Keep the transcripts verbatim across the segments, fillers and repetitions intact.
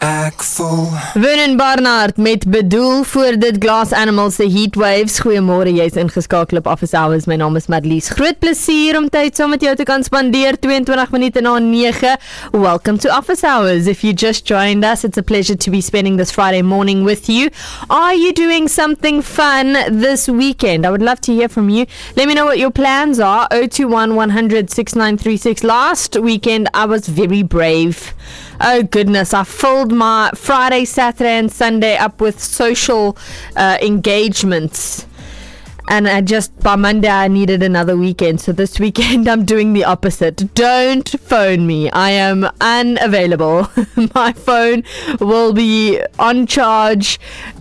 ek voel. Vernon Barnard met Bedoel voor dit Glass Animals se Heatwaves. Goeiemôre, jy's ingeskakel op Office Hours. My naam is Madelies. Groot plesier om tyd saam met jou te kan spandeer. tweeëntwintig minute na nege. Welcome to Office Hours. If you just joined us, it's a pleasure to be spending this Friday morning with you. Are you doing something fun this weekend? I would love to hear from you. Let me know what your plans are. oh two one, one hundred, sixty-nine thirty-six. Last weekend, I was very brave. Oh goodness, I filled my Friday, Saturday and Sunday up with social uh, engagements. And I just, by Monday, I needed another weekend. So this weekend, I'm doing the opposite. Don't phone me. I am unavailable. My phone will be on charge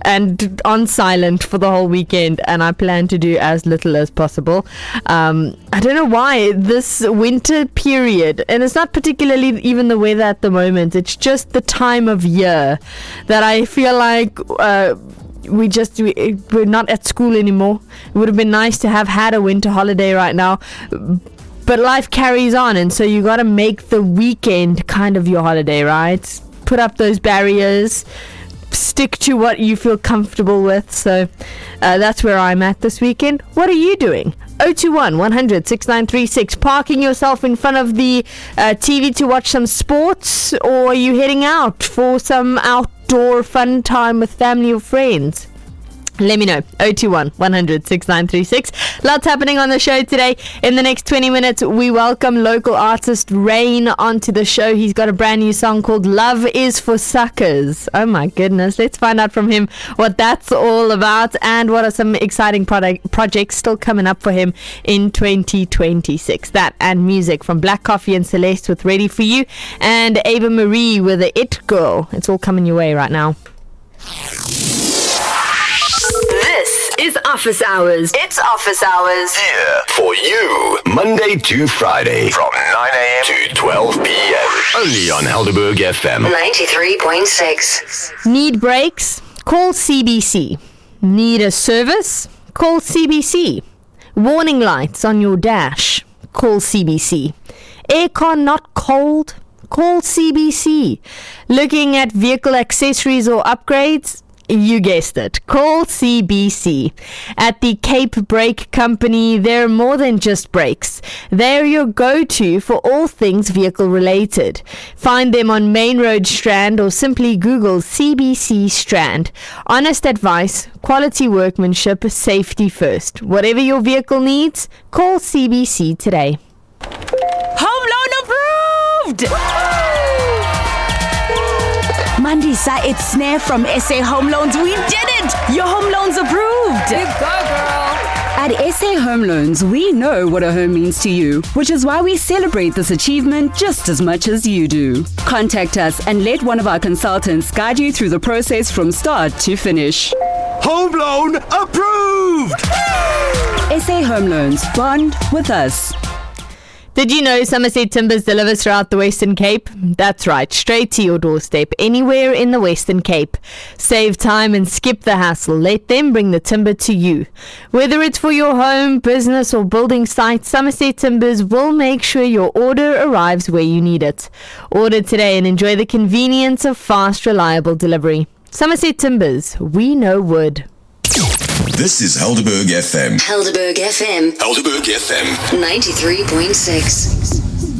and on silent for the whole weekend. And I plan to do as little as possible. Um, I don't know why this winter period, and it's not particularly even the weather at the moment. It's just the time of year that I feel like... Uh, we just we, we're not at school anymore. It would have been nice to have had a winter holiday right now, but life carries on, and so you got to make the weekend kind of your holiday, right? Put up those barriers, stick to what you feel comfortable with. So uh, that's where I'm at this weekend. What are you doing? oh two one, one hundred, sixty-nine thirty-six. Parking yourself in front of the uh, T V to watch some sports, or are you heading out for some outdoor fun time with family or friends? Let me know. oh two one, one hundred, sixty-nine thirty-six. Lots happening on the show today. In the next twenty minutes, we welcome local artist Rain onto the show. He's got a brand new song called Love is for Suckers. Oh my goodness. Let's find out from him what that's all about and what are some exciting product projects still coming up for him in twenty twenty-six. That and music from Black Coffee and Celeste with Ready For You, and Ava Marie with the It Girl. It's all coming your way right now. This is Office Hours. It's Office Hours. Here for you, Monday to Friday from nine a.m. to twelve p.m. Only on Helderberg F M ninety-three point six. Need brakes? Call C B C. Need a service? Call C B C. Warning lights on your dash? Call C B C. Aircon not cold? Call C B C. Looking at vehicle accessories or upgrades? You guessed it. Call C B C. At the Cape Brake Company, they're more than just brakes. They're your go-to for all things vehicle related. Find them on Main Road Strand or simply Google C B C Strand. Honest advice, quality workmanship, safety first. Whatever your vehicle needs, call C B C today. Home loan approved! Mandisa, it's Snare from S A Home Loans. We did it! Your home loan's approved! You go, girl! At S A Home Loans, we know what a home means to you, which is why we celebrate this achievement just as much as you do. Contact us and let one of our consultants guide you through the process from start to finish. Home loan approved! S A Home Loans. Bond with us. Did you know Somerset Timbers delivers throughout the Western Cape? That's right, straight to your doorstep, anywhere in the Western Cape. Save time and skip the hassle. Let them bring the timber to you. Whether it's for your home, business or building site, Somerset Timbers will make sure your order arrives where you need it. Order today and enjoy the convenience of fast, reliable delivery. Somerset Timbers, we know wood. This is Helderberg F M. Helderberg F M. Helderberg F M ninety-three point six.